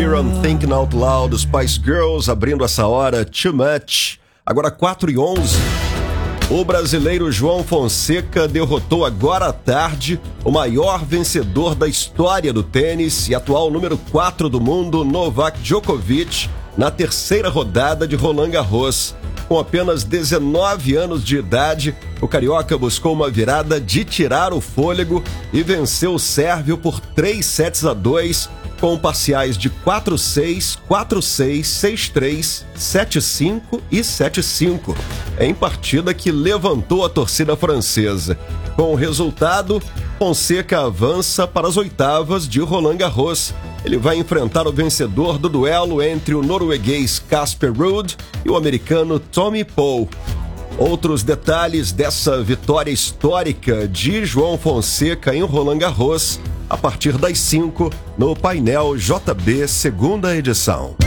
Sheeran, Thinking Out Loud, Spice Girls, abrindo essa hora, Too Much. Agora 4h11. O brasileiro João Fonseca derrotou agora à tarde o maior vencedor da história do tênis e atual número 4 do mundo, Novak Djokovic, na terceira rodada de Roland Garros. Com apenas 19 anos de idade, o carioca buscou uma virada de tirar o fôlego e venceu o sérvio por 3-2, com parciais de 4-6, 4-6, 6-3, 7-5 e 7-5, em partida que levantou a torcida francesa. Com o resultado, Fonseca avança para as oitavas de Roland Garros. Ele vai enfrentar o vencedor do duelo entre o norueguês Casper Ruud e o americano Tommy Paul. Outros detalhes dessa vitória histórica de João Fonseca em Roland Garros a partir das 5 no Painel JB, segunda edição.